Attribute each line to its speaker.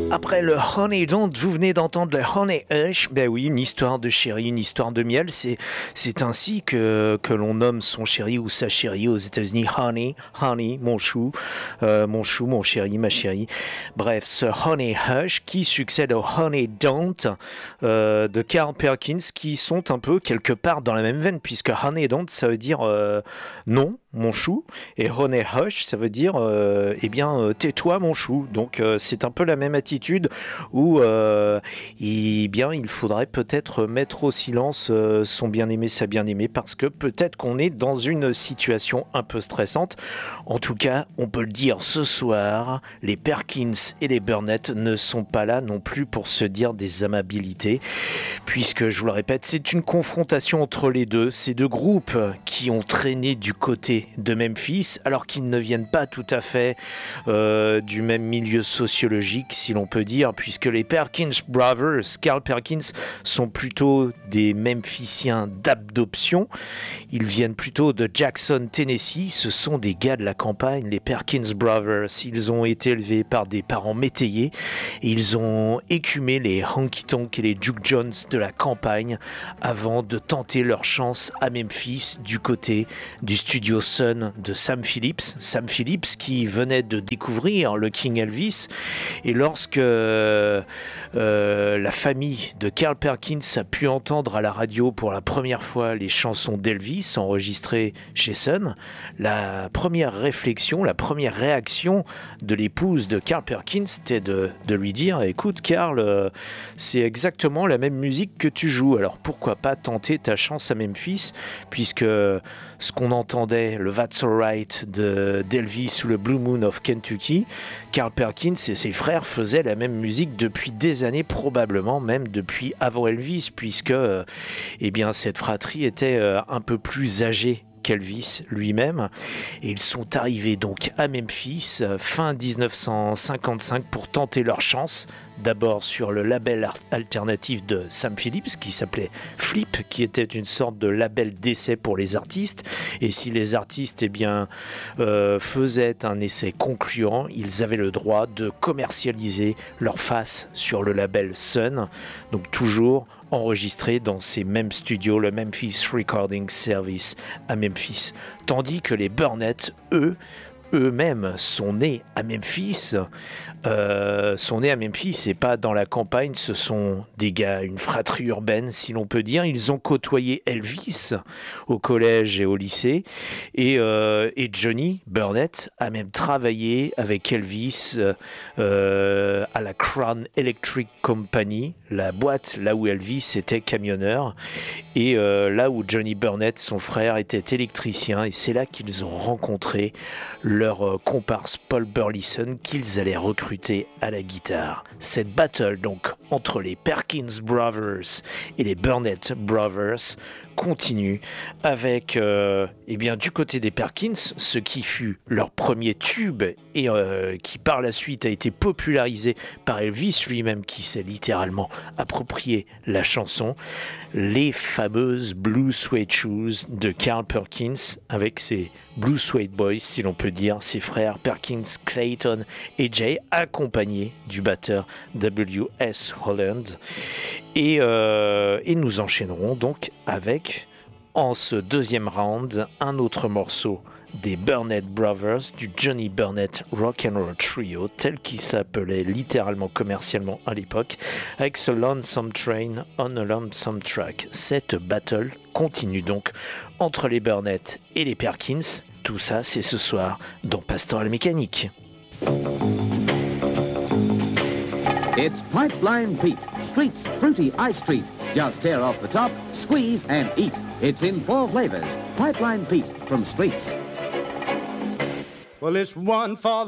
Speaker 1: Après le Honey Don't, vous venez d'entendre le Honey Hush. Ben oui, une histoire de chéri, une histoire de miel. C'est ainsi que l'on nomme son chéri ou sa chérie aux États-Unis. Honey, mon chou, mon chéri, ma chérie. Bref, ce Honey Hush qui succède au Honey Don't de Carl Perkins, qui sont un peu quelque part dans la même veine, puisque Honey Don't, ça veut dire non, mon chou, et Honey Hush, ça veut dire tais-toi, mon chou. Donc c'est un peu la même attitude où il faudrait peut-être mettre au silence son bien-aimé, sa bien-aimée, parce que peut-être qu'on est dans une situation un peu stressante. En tout cas, on peut le dire ce soir, les Perkins et les Burnett ne sont pas là non plus pour se dire des amabilités, puisque, je vous le répète, c'est une confrontation entre les deux, ces deux groupes qui ont traîné du côté de Memphis, alors qu'ils ne viennent pas tout à fait du même milieu sociologique, si l'on peut dire, puisque les Perkins Brothers, Carl Perkins, sont plutôt des Memphisiens d'adoption. Ils viennent plutôt de Jackson, Tennessee. Ce sont des gars de la campagne, les Perkins Brothers. Ils ont été élevés par des parents métayers et ils ont écumé les honky-tonk et les juke joints de la campagne avant de tenter leur chance à Memphis du côté du studio Sun de Sam Phillips. Sam Phillips qui venait de découvrir le King Elvis, et lorsque la famille de Carl Perkins a pu entendre à la radio pour la première fois les chansons d'Elvis enregistrées chez Sun, la première réflexion, la première réaction de l'épouse de Carl Perkins était de lui dire: écoute Carl, c'est exactement la même musique que tu joues, alors pourquoi pas tenter ta chance à Memphis, puisque ce qu'on entendait, le That's Alright d'Elvis ou le Blue Moon of Kentucky, Carl Perkins et ses frères faisaient la même musique depuis des années, probablement même depuis avant Elvis, puisque cette fratrie était un peu plus âgée qu'Elvis lui-même, et ils sont arrivés donc à Memphis fin 1955 pour tenter leur chance, d'abord sur le label alternatif de Sam Phillips qui s'appelait Flip, qui était une sorte de label d'essai pour les artistes, et si les artistes faisaient un essai concluant, ils avaient le droit de commercialiser leur face sur le label Sun, donc toujours enregistré dans ces mêmes studios, le Memphis Recording Service à Memphis. Tandis que les Burnett, eux-mêmes sont nés à Memphis, et pas dans la campagne. Ce sont des gars, une fratrie urbaine si l'on peut dire. Ils ont côtoyé Elvis au collège et au lycée, et Johnny Burnett a même travaillé avec Elvis à la Crown Electric Company, la boîte là où Elvis était camionneur, et là où Johnny Burnett, son frère, était électricien, et c'est là qu'ils ont rencontré leur comparse Paul Burleson, qu'ils allaient recruter à la guitare. Cette battle donc entre les Perkins Brothers et les Burnett Brothers continue avec du côté des Perkins, ce qui fut leur premier tube et qui par la suite a été popularisé par Elvis lui-même, qui s'est littéralement approprié la chanson, les fameuses Blue Suede Shoes de Carl Perkins avec ses Blue Suede Boys, si l'on peut dire, ses frères Perkins, Clayton et Jay, accompagnés du batteur W.S. Holland. Et nous enchaînerons donc avec, en ce deuxième round, un autre morceau des Burnett Brothers, du Johnny Burnett Rock and Roll Trio, tel qu'il s'appelait littéralement commercialement à l'époque, avec ce Lonesome Train on a Lonesome Track. Cette battle continue donc entre les Burnett et les Perkins. Tout ça, c'est ce soir dans Pastoral Mécanique.
Speaker 2: It's Pipeline Pete, Street's fruity ice treat. Just tear off the top, squeeze and eat. It's in 4 flavors. Pipeline Pete from Street's.
Speaker 3: Well, it's one for